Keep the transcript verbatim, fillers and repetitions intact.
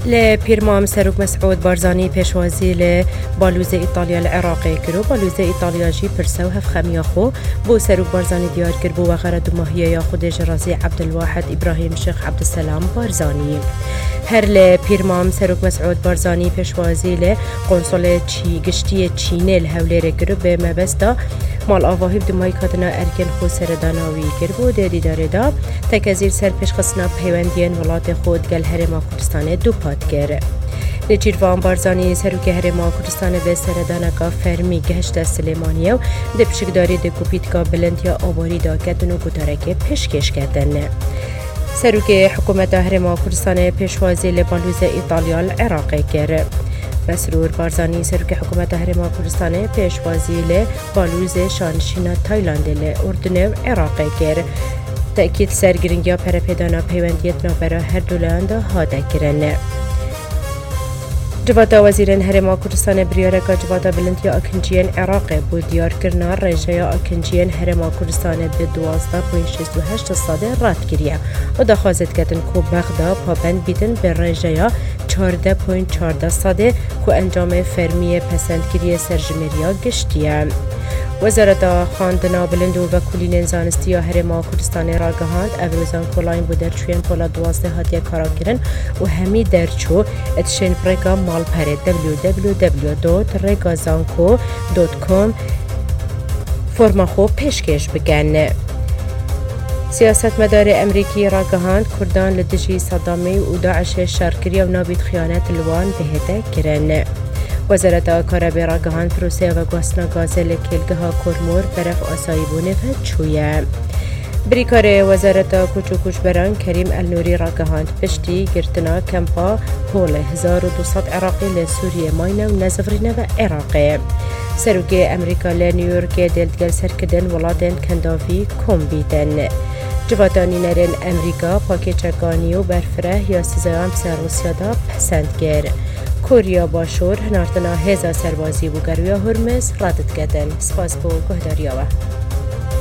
لپیرمام سروک مسعود بارزانی پیشوازی ل بالوز ایتالیا العراقی کرو بالوز ایتالیا جی پرسو هف خمیا خو بو سروک بارزانی دیار کر بو وغرد ماهیه یا خود جرازی عبدالواحد ابراهیم شیخ عبدالسلام بارزانی هر لپیرمام سروک مسعود بارزانی پیشوازی ل قنصل چی گشتی چینه الهولیر کرو به مبستا مال آواهی بدمای کادنا ارکن خو سرداناوی کر بو دیدی داره دا تکذیر سر پیش خصنا پیوندین ولات خود گل هرما کردستان دو پاد گر لچیروان بارزانی سروک هرما کردستان به سردانکا فرمی گهشت سلیمانیه و دپشکداری دکوپیتکا بلندیا آواری دا کدن و گتارک پیشکش کردن سروک حکومت هرما کردستان پیشوازی لبالوز ایتالیا العراقی گر مسرور بارزانی سروک حکومت هرما کردستان پیشوازی لبالوز شانشین تایلند اردن و عراقی گر تأکید سرگرنگی پرپیدانا پیوندیت نابرا هر دولاند هاده کرن. جواتا وزیرن هرما کردستان بریارکا جواتا بلندیا اکنجیان عراق بود دیار کرنا رجایا اکنجیان هرما کردستان به دوازده پوینت شصت و هشت ساده رد کریه و دخواست کردن که بغدا پابند بیدن به رجایا چهارده پوینت چهارده ساده که انجام فرمی پسندگیری سرجمریا گشتیه. وزارت خواندنا بلند و وکولین زانستی هرما کردستان را گهاند اوروزان کلاین بو درچوین پولا دوازده هاتیه کارا کرن و همی درچو اتشین پرگا مال پره دبلیو دبلیو دبلیو دات رگازانکو دات کام فرما خو پیشکش بگن. سیاست مدار امریکی را گهاند کردان لدجی صدامی و داعش شارکری و نابید خیانت الوان بهده کرن. وزارت کارابی را گهاند پروسه و گوسنا گازه لکلگه ها کرمور برف آسایی بونه و چویه. بریکار وزارت کوچوکوش بران کریم النوری را گهاند پشتی گرتنا کمپا هول هزار و دویست عراقی لسوریه ماینه و نزفرینه و عراقی. سروک امریکا لنیورک دلتگل سرکدن ولادن کندافی کم بیدن. جواتانی نرین امریکا پاکیچکانی و برفره یا سیزایان پسر روسیا دا پسند گر. کوریا باشور هنارتنا هزا سربازی بو گرویا هرمز رادت کردن. سپاس بو گهداریاوه.